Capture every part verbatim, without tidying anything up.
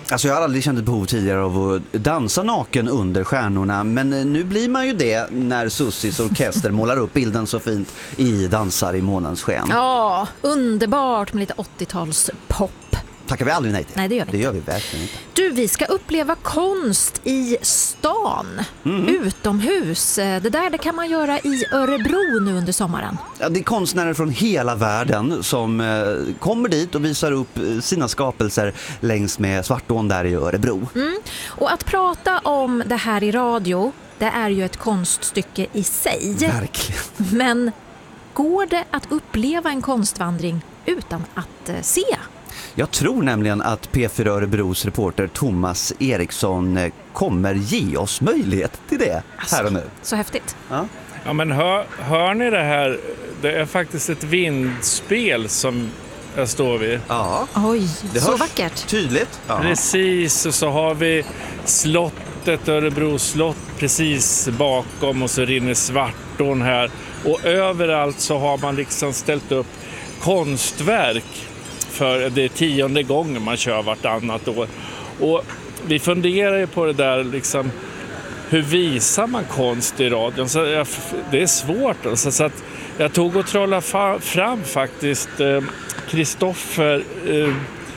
Alltså jag har aldrig känt ett behov tidigare av att dansa naken under stjärnorna, men nu blir man ju det när Sussis orkester målar upp bilden så fint i Dansar i månens sken. Ja, underbart med lite åttio-tals pop. Tackar vi aldrig nej till. Nej, det gör vi. Det gör vi verkligen inte. Du, vi ska uppleva konst i stan, mm. utomhus. Det där det kan man göra i Örebro nu under sommaren. Ja, det är konstnärer från hela världen som eh, kommer dit och visar upp sina skapelser längs med Svartån där i Örebro. Mm. Och att prata om det här i radio, det är ju ett konststycke i sig. Verkligen. Men går det att uppleva en konstvandring utan att eh, se? Jag tror nämligen att P fyra Örebros reporter Thomas Eriksson kommer ge oss möjlighet till det alltså, här och nu. Så häftigt. Ja, ja men hör, hör ni det här? Det är faktiskt ett vindspel som jag står vid. Ja. Oj, det så hörs vackert. Tydligt. Ja. Precis, och så har vi slottet, Örebro slott precis bakom och så rinner Svartån här. Och överallt så har man liksom ställt upp konstverk. För det är tionde gången man kör vartannat år. Och vi funderar ju på det där liksom, hur visar man konst i radion? Så jag, det är svårt. Alltså, så att jag tog och trollade fa- fram faktiskt Kristoffer eh, eh,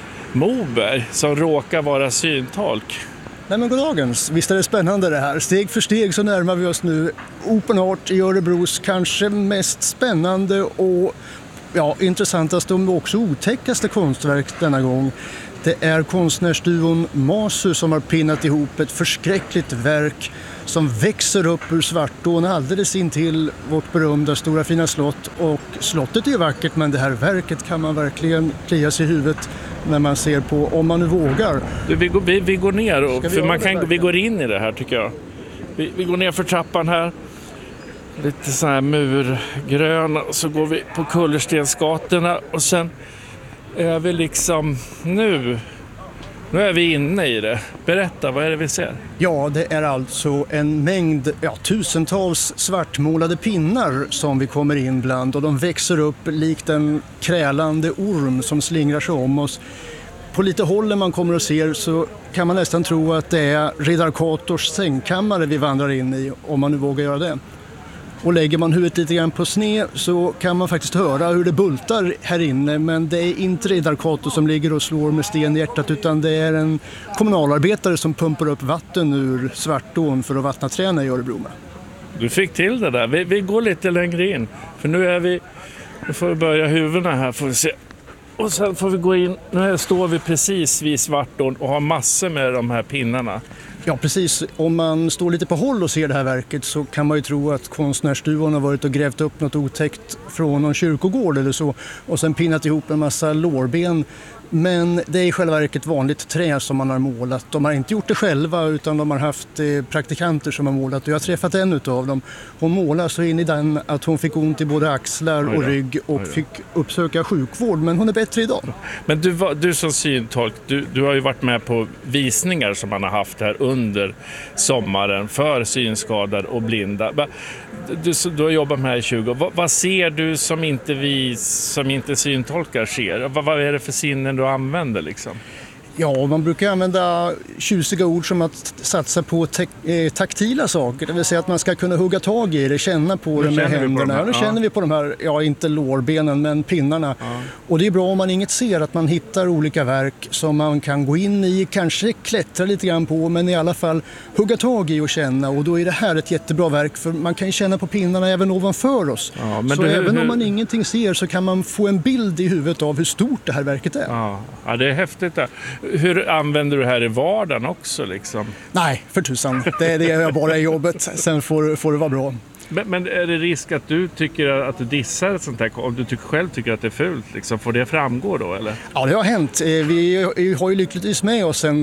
Moberg som råkar vara syntolk. Nej men goddagens, visst är det spännande det här. Steg för steg så närmar vi oss nu Open Art i Örebros kanske mest spännande och ja, intressantaste och också otäckaste konstverk denna gång. Det är konstnärsduon Masu som har pinnat ihop ett förskräckligt verk som växer upp ur Svartån alldeles in till vårt berömda stora fina slott. Och slottet är ju vackert, men det här verket kan man verkligen klia sig i huvudet när man ser på, om man nu vågar. Du, vi, går, vi, vi går ner och, vi för man kan, det vi går in i det här tycker jag. Vi, vi går ner för trappan här. Lite så här murgröna och så går vi på kullerstensgatorna och sen är vi liksom nu nu är vi inne i det. Berätta, vad är det vi ser? Ja, det är alltså en mängd, ja, tusentals svartmålade pinnar som vi kommer in bland och de växer upp likt en krälande orm som slingrar sig om oss. På lite håll när man kommer och ser så kan man nästan tro att det är Riddar Kators sängkammare vi vandrar in i, om man nu vågar göra det. Och lägger man huvudet lite grann på sne så kan man faktiskt höra hur det bultar här inne. Men det är inte Riddar Kato som ligger och slår med sten i hjärtat, utan det är en kommunalarbetare som pumpar upp vatten ur Svartån för att vattna träna i Örebro med. Du fick till det där. Vi, vi går lite längre in. För nu är vi, nu får vi börja huvudena här får vi se. Och sen får vi gå in, nu här står vi precis vid Svartån och har massor med de här pinnarna. Ja, precis. Om man står lite på håll och ser det här verket så kan man ju tro att konstnärsduon har varit och grävt upp något otäckt från någon kyrkogård eller så och sen pinnat ihop en massa lårben. Men det är i själva verket vanligt trä som man har målat. De har inte gjort det själva utan de har haft praktikanter som har målat. Och jag har träffat en utav dem. Hon målade så in i den att hon fick ont i både axlar och rygg och fick uppsöka sjukvård. Men hon är bättre idag. Men du, du som syntolk, du, du har ju varit med på visningar som man har haft här under sommaren för synskadade och blinda. Du, du har jobbat med här i tjugo år. Vad, vad ser du som inte vi som inte syntolkar ser? Vad, vad är det för sinnen du använder liksom? Ja, man brukar använda tjusiga ord som att satsa på te- eh, taktila saker. Det vill säga att man ska kunna hugga tag i det, känna på det med händerna. De nu ja. känner vi på de här, ja inte lårbenen men pinnarna. Ja. Och det är bra om man inget ser att man hittar olika verk som man kan gå in i, kanske klättra lite grann på men i alla fall hugga tag i och känna. Och då är det här ett jättebra verk för man kan känna på pinnarna även ovanför oss. Ja, men så du, även hur... om man ingenting ser så kan man få en bild i huvudet av hur stort det här verket är. Ja, ja det är häftigt det. Hur använder du det här i vardagen också liksom? Nej, för tusan. Det är det jag bara i jobbet. Sen får, får det vara bra. Men, men är det risk att du tycker att du dissar ett sånt här, om du tycker, själv tycker att det är fult liksom, får det framgå då eller? Ja, det har hänt. Vi har ju lyckligtvis med oss en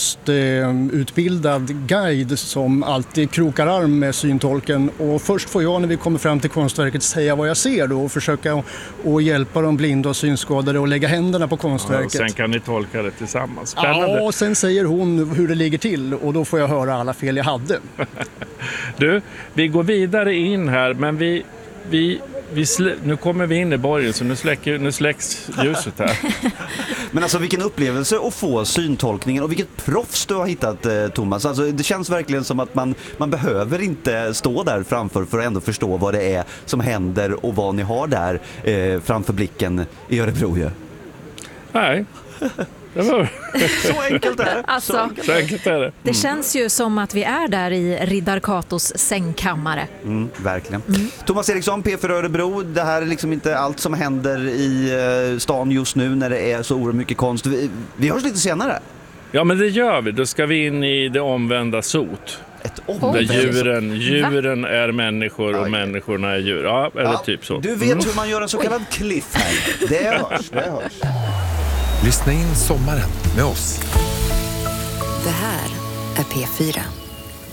konstutbildad guide som alltid krokar arm med syntolken och först får jag när vi kommer fram till konstverket säga vad jag ser då och försöka att hjälpa de blinda och synskadade och lägga händerna på konstverket. Ja, och sen kan ni tolka det tillsammans. Spännande. Ja, och sen säger hon hur det ligger till och då får jag höra alla fel jag hade. Du, vi går vidare in här men vi, vi vi slä, nu kommer vi in i borgen så nu, släcker, nu släcks ljuset här. Men alltså vilken upplevelse att få syntolkningen och vilket proffs du har hittat, eh, Thomas. Alltså, det känns verkligen som att man, man behöver inte stå där framför för att ändå förstå vad det är som händer och vad ni har där eh, framför blicken i Örebro. Ju. Nej. Det var... Så enkelt är det. Alltså, Så enkelt Så enkelt är det. det känns ju som att vi är där i Riddar Katos sängkammare. Mm, verkligen. Mm. Thomas Eriksson, P fyra Örebro. Det här är liksom inte allt som händer i uh, stan just nu när det är så oerhört mycket konst. Vi, vi hörs lite senare. Ja, men det gör vi. Då ska vi in i det omvända sot. Ett Där omvänt. djuren, djuren är människor och Aj. människorna är djur. Ja, eller Ja, typ så. Du vet hur man gör en så kallad cliffhanger. Det hörs, det hörs. Lyssna in sommaren med oss. Det här är P fyra.